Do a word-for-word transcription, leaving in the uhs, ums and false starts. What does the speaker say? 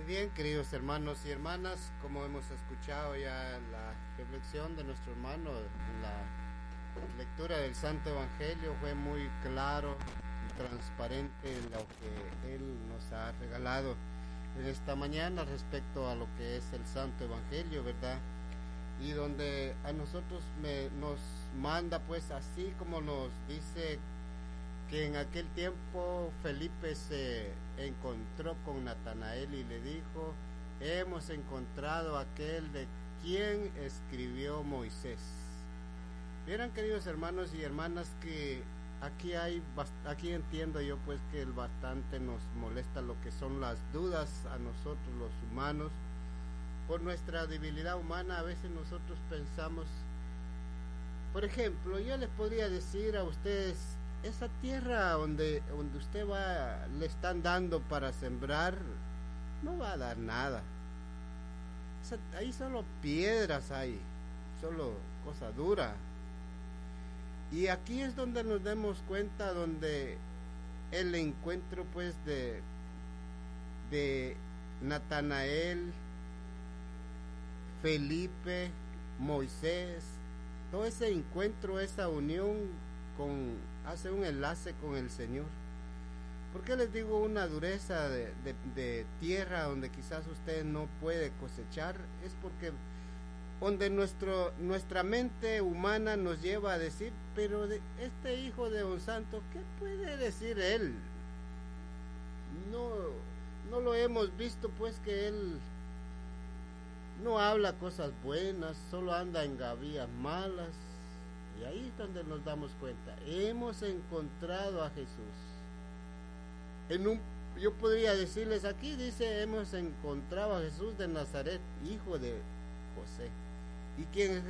Muy bien, queridos hermanos y hermanas, como hemos escuchado ya la reflexión de nuestro hermano en la lectura del Santo Evangelio, fue muy claro y transparente lo que Él nos ha regalado en esta mañana respecto a lo que es el Santo Evangelio, ¿verdad? Y donde a nosotros me, nos manda, pues así como nos dice que en aquel tiempo Felipe se encontró con Natanael y le dijo: hemos encontrado aquel de quien escribió Moisés. Vieran, queridos hermanos y hermanas, que aquí hay aquí entiendo yo pues que el bastante nos molesta lo que son las dudas a nosotros los humanos. Por nuestra debilidad humana a veces nosotros pensamos, por ejemplo, yo les podría decir a ustedes: esa tierra donde, donde usted va, le están dando para sembrar, no va a dar nada. O sea, ahí solo piedras hay, solo cosa dura. Y aquí es donde nos damos cuenta, donde el encuentro pues de, de Natanael, Felipe, Moisés, todo ese encuentro, esa unión con, hace un enlace con el Señor. ¿Por qué les digo una dureza de, de, de tierra donde quizás usted no puede cosechar? Es porque donde nuestro, nuestra mente humana nos lleva a decir: pero de este hijo de un santo, ¿qué puede decir él? No, no lo hemos visto pues que él no habla cosas buenas, solo anda en gavillas malas. Y ahí es donde nos damos cuenta, hemos encontrado a Jesús. En un, yo podría decirles aquí, dice: hemos encontrado a Jesús de Nazaret, hijo de José. ¿Y quién es